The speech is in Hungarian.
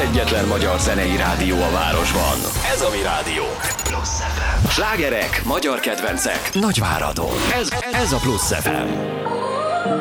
egyetlen magyar zenei rádió a városban. Ez a mi rádió. Plusz FM. Slágerek, magyar kedvencek, Nagyváradon. Ez a Plusz FM.